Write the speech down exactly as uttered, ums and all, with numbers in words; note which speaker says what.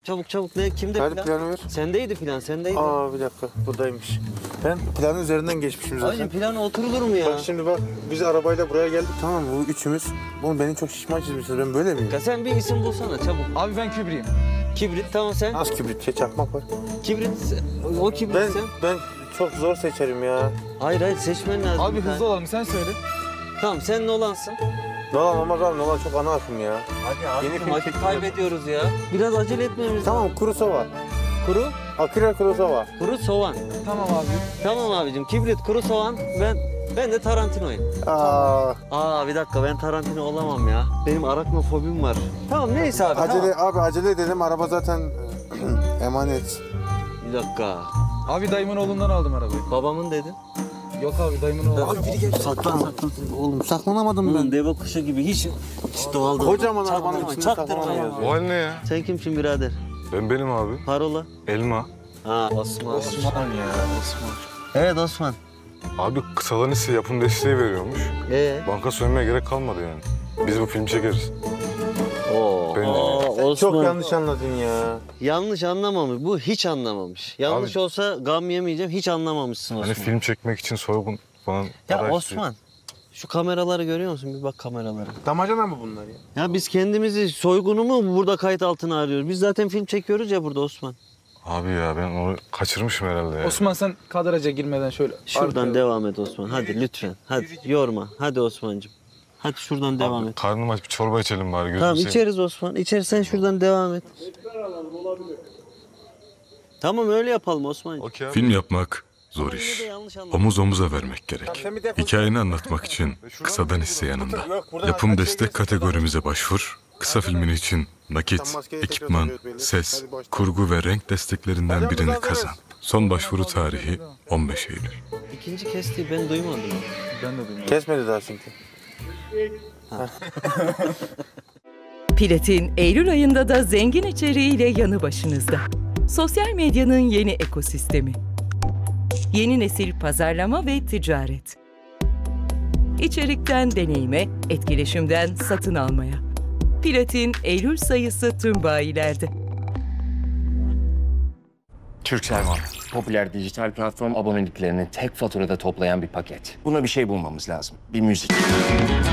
Speaker 1: Çabuk çabuk ne kimde
Speaker 2: Hadi
Speaker 1: plan?
Speaker 2: planı ver.
Speaker 1: Sendeydi plan sendeydi.
Speaker 2: Aa bir dakika buradaymış. Ben planın üzerinden geçmişim zaten.
Speaker 1: Hacım plana oturulur mu ya?
Speaker 2: Bak şimdi bak biz arabayla buraya geldik tamam mı? Bu üçümüz. Bunu beni çok şişman çizmişsiniz. Ben böyle miyim?
Speaker 1: Ya sen bir isim bulsana çabuk.
Speaker 3: Abi ben kübriyim.
Speaker 1: Kibrit tamam sen.
Speaker 2: Az kibrit, şey, çakmak var.
Speaker 1: Kibrit o kibrit
Speaker 2: Ben
Speaker 1: sen.
Speaker 2: ben çok zor seçerim ya.
Speaker 1: Hayır hayır seçmen lazım.
Speaker 3: Abi
Speaker 1: bir tane.
Speaker 3: hızlı olalım sen söyle.
Speaker 1: Tamam sen Nolan'sın.
Speaker 2: Nolan olmaz abi, Nolan çok ana akım ya.
Speaker 1: Hadi abi.
Speaker 2: Yeni film
Speaker 1: Vakit
Speaker 2: çektiler.
Speaker 1: kaybediyoruz ya. Biraz acele etmemiz lazım.
Speaker 2: Tamam, Kurosawa.
Speaker 1: Kuru,
Speaker 2: Akira Kurosawa.
Speaker 1: kuru soğan.
Speaker 3: Tamam abi.
Speaker 1: Tamam abicim kibrit, kuru soğan. Ben ben de Tarantino'yum.
Speaker 2: Aa,
Speaker 1: Aa bir dakika ben Tarantino olamam ya. Benim araknofobim var. Tamam neyse abi
Speaker 2: acele
Speaker 1: tamam.
Speaker 2: abi acele edelim. Araba zaten emanet.
Speaker 1: Bir dakika.
Speaker 3: Abi dayımın oğlundan aldım arabayı.
Speaker 1: Babamın dedin.
Speaker 3: Yok abi dayımın oğlu.
Speaker 1: Abi biri geldi. Saklan saklan.
Speaker 2: Oğlum saklanamadım
Speaker 1: Oğlum
Speaker 2: ben.
Speaker 1: deve kuşu gibi hiç, hiç doğal değil.
Speaker 2: Kocaman arabanın
Speaker 1: Çaktırma,
Speaker 2: içinde
Speaker 1: çaktırma.
Speaker 2: saklanamıyoruz.
Speaker 4: O hal ne ya?
Speaker 1: Sen kimsin birader?
Speaker 4: Ben benim abi.
Speaker 1: Parola.
Speaker 4: Elma.
Speaker 1: Ha Osman.
Speaker 3: Osman ya Osman.
Speaker 1: Evet Osman.
Speaker 4: Abi kısadan hisse yapım desteği veriyormuş.
Speaker 1: Ee?
Speaker 4: Banka soymaya gerek kalmadı yani. Biz bu film çekeriz.
Speaker 1: Oo.
Speaker 4: Bence.
Speaker 1: Oo, Osman.
Speaker 2: Çok yanlış anladın ya.
Speaker 1: Yanlış anlamamış. Bu hiç anlamamış. Yanlış
Speaker 4: Abi-
Speaker 1: olsa gam yemeyeceğim. Hiç anlamamışsın Osman.
Speaker 4: Hani film çekmek için soygun falan
Speaker 1: Ya
Speaker 4: para istiyor.
Speaker 1: Osman. Şu kameraları görüyor musun? Bir bak kameralara.
Speaker 2: Damacana mı bunlar ya?
Speaker 1: Ya biz kendimizi soygunu mu burada kayıt altına arıyoruz? Biz zaten film çekiyoruz ya burada Osman.
Speaker 4: Abi ya ben onu kaçırmışım herhalde ya.
Speaker 3: Osman sen kadraja girmeden şöyle.
Speaker 1: Şuradan
Speaker 3: arkaya-
Speaker 1: devam et Osman. Hadi lütfen. Hadi yorma. Hadi Osman'cığım. Hadi şuradan devam
Speaker 4: Abi,
Speaker 1: et.
Speaker 4: karnım aç bir çorba içelim bari. Gözüm
Speaker 1: Tamam
Speaker 4: seveyim.
Speaker 1: içeriz Osman. İçeriz sen şuradan devam et. Tamam öyle yapalım Osman'cığım.
Speaker 4: Okey abi.
Speaker 5: Film yapmak zor
Speaker 1: Ama yine
Speaker 5: iş.
Speaker 1: de yanlış anladın.
Speaker 5: Omuz omuza vermek gerek. Hikayeni anlatmak için kısadan hisse yanında. Yapım destek kategorimize başvur. Kısa filmin için nakit, ekipman, ses, kurgu ve renk desteklerinden birini kazan. Son başvuru tarihi on beş Eylül.
Speaker 1: İkinci kestiği ben duymadım.
Speaker 3: Ben de duymadım.
Speaker 2: Kesmedi daha çünkü.
Speaker 6: Platin, Eylül ayında da zengin içeriğiyle yanı başınızda. Sosyal medyanın yeni ekosistemi. Yeni nesil pazarlama ve ticaret. İçerikten deneyime, etkileşimden satın almaya. Platin, Eylül sayısı tüm bayilerde.
Speaker 7: Turkcell One. Popüler dijital platform aboneliklerini tek faturada toplayan bir paket. Buna bir şey bulmamız lazım. Bir müzik.